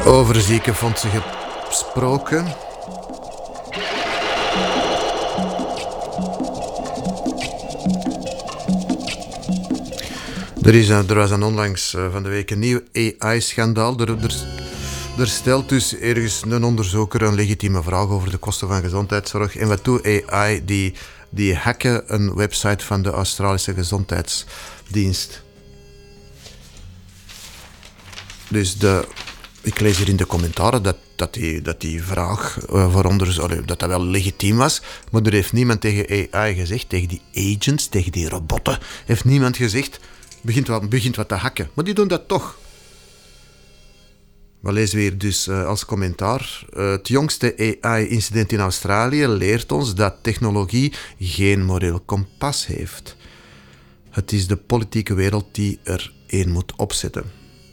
Over ziekenfondsen gesproken. Er was onlangs van de week een nieuw AI-schandaal. Er stelt dus ergens een onderzoeker een legitieme vraag over de kosten van gezondheidszorg. En wat doet AI? Die hacken een website van de Australische gezondheidsdienst. Dus ik lees hier in de commentaren dat die vraag voor onderzoek, dat wel legitiem was, maar er heeft niemand tegen AI gezegd, tegen die agents, tegen die robotten, heeft niemand gezegd, begint wat te hacken. Maar die doen dat toch. Wat lezen we hier dus als commentaar? Het jongste AI-incident in Australië leert ons dat technologie geen moreel kompas heeft. Het is de politieke wereld die er één moet opzetten.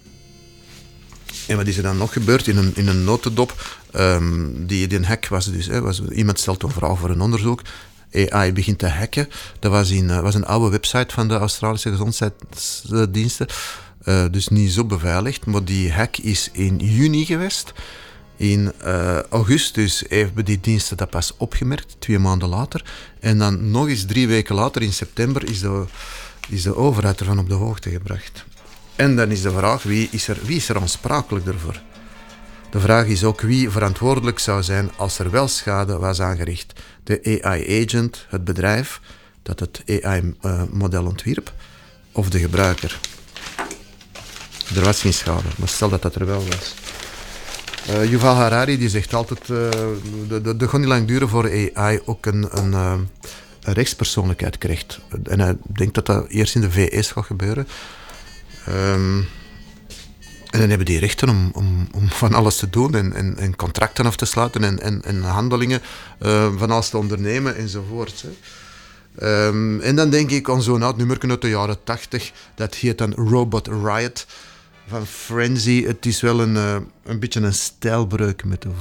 En wat is er dan nog gebeurd in een notendop? Die hack was dus... iemand stelt een vraag voor een onderzoek. AI begint te hacken. Dat was een oude website van de Australische gezondheidsdiensten. Dus niet zo beveiligd. Maar die hack is in juni geweest. In augustus hebben die diensten dat pas opgemerkt. 2 maanden later. En dan nog eens 3 weken later, in september, is de overheid ervan op de hoogte gebracht. En dan is de vraag, wie is er aansprakelijk ervoor? De vraag is ook wie verantwoordelijk zou zijn als er wel schade was aangericht. De AI-agent, het bedrijf dat het AI-model ontwierp, of de gebruiker. Er was geen schade, maar stel dat er wel was. Yuval Harari die zegt altijd, dat gaat niet lang duren voor AI ook een rechtspersoonlijkheid krijgt. En hij denkt dat dat eerst in de VS gaat gebeuren. En dan hebben die rechten om van alles te doen en contracten af te sluiten en handelingen van alles te ondernemen enzovoort. En dan denk ik aan zo'n oud nummer uit de jaren 80, dat heet dan Robot Riot van Frenzy. Het is wel een beetje een stijlbreuk met de